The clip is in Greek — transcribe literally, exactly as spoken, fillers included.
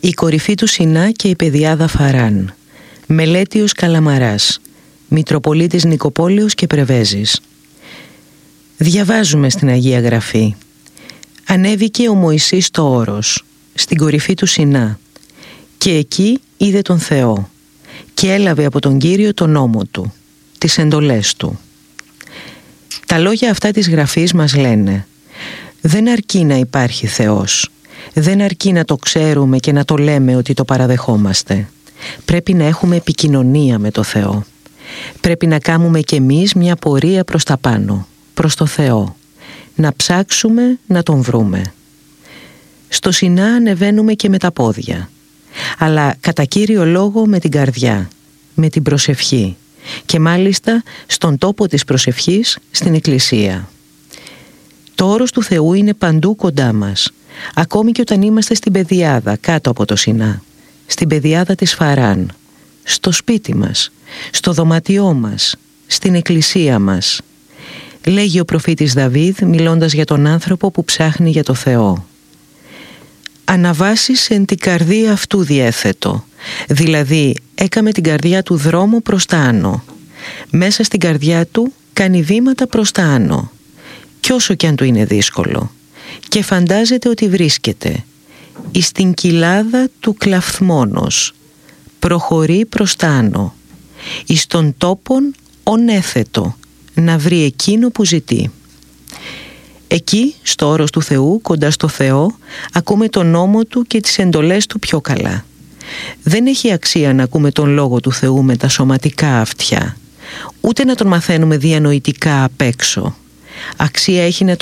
Η κορυφή του Σινά και η πεδιάδα Φαράν. Μελέτιος Καλαμαράς. Μητροπολίτης Νικοπόλεως και Πρεβέζης. Διαβάζουμε στην Αγία Γραφή. Ανέβηκε ο Μωυσής στο όρος, στην κορυφή του Σινά, και εκεί είδε τον Θεό και έλαβε από τον Κύριο τον νόμο του, τις εντολές του. Τα λόγια αυτά της Γραφής μας λένε: δεν αρκεί να υπάρχει Θεός, δεν αρκεί να το ξέρουμε και να το λέμε ότι το παραδεχόμαστε. Πρέπει να έχουμε επικοινωνία με το Θεό. Πρέπει να κάνουμε κι εμείς μια πορεία προς τα πάνω, προς το Θεό. Να ψάξουμε να τον βρούμε. Στο Σινά ανεβαίνουμε και με τα πόδια, αλλά κατά κύριο λόγο με την καρδιά, με την προσευχή, και μάλιστα στον τόπο της προσευχής, στην Εκκλησία. Το όρος του Θεού είναι παντού κοντά μας, ακόμη και όταν είμαστε στην πεδιάδα κάτω από το Σινά, στην πεδιάδα της Φαράν, στο σπίτι μας, στο δωμάτιό μας, στην Εκκλησία μας. Λέγει ο προφήτης Δαβίδ μιλώντας για τον άνθρωπο που ψάχνει για το Θεό. «Αναβάσεις εν την καρδία αυτού διέθετο», δηλαδή έκαμε την καρδιά του δρόμο προς τα άνω. Μέσα στην καρδιά του κάνει βήματα προς τα άνω, κι όσο κι αν του είναι δύσκολο, και φαντάζεται ότι βρίσκεται εις την κοιλάδα του κλαφθμόνος, προχωρεί προς τα άνω, εις τον τόπον ονέθετο, να βρει εκείνο που ζητεί. Εκεί, στο όρος του Θεού, κοντά στο Θεό, ακούμε τον νόμο του και τις εντολές του πιο καλά. Δεν έχει αξία να ακούμε τον λόγο του Θεού με τα σωματικά αυτιά, ούτε να τον μαθαίνουμε διανοητικά απ' έξω. Αξία έχει να